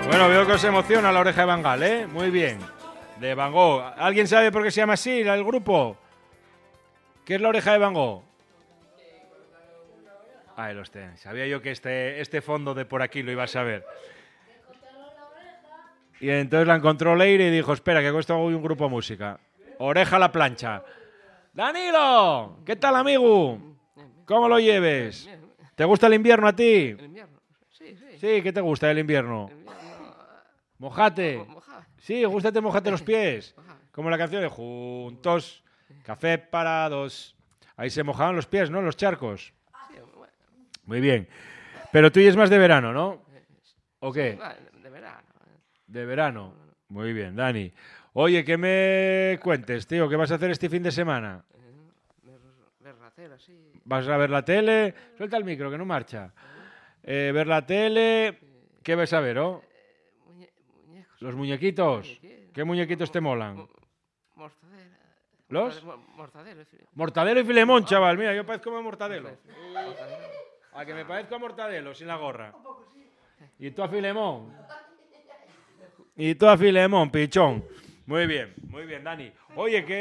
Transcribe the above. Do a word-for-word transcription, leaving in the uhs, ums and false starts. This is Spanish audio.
Bueno, veo que os emociona la oreja de Van Gaal, ¿eh? Muy bien. De Van Gogh. ¿Alguien sabe por qué se llama así el grupo? ¿Qué es la oreja de Van Gogh? Ahí los tenéis. Sabía yo que este, este fondo de por aquí lo iba a saber. Y entonces la encontró Leire y dijo, espera, que con esto hago un grupo de música. Oreja a la plancha. ¡Danilo! ¿Qué tal, amigo? ¿Cómo lo lleves? ¿Te gusta el invierno a ti? El invierno, sí, sí. Sí, ¿qué te gusta el invierno? El invierno, Mojate. moja. Sí, gústate, mojate los pies. Como la canción de Juntos, café para dos. Ahí se mojaban los pies, ¿no? Los charcos. Sí, bueno, Muy bien. Pero tú y es más de verano, ¿no? ¿O qué? bueno, de verano. eh. De verano. Muy bien, Dani. Oye, ¿qué me cuentes, tío? ¿Qué vas a hacer este fin de semana? Eh, Ver, ver la tele, sí. ¿Vas a ver la tele? Suelta el micro, que no marcha. Eh, ver la tele. ¿Qué vas a ver, oh? Muñe- muñecos. ¿Los muñequitos? Muñequitos. ¿Qué muñequitos te molan? Mo- Mortadela. ¿Los? Mortade- mo- Mortadelo. sí. Mortadelo y Filemón, chaval. Mira, yo parezco como Mortadelo. Mortadelo. A que me parezco a Mortadelo, sin la gorra. Y tú a Filemón. Y tú a Filemón, pichón. Muy bien, muy bien, Dani. Oye, que...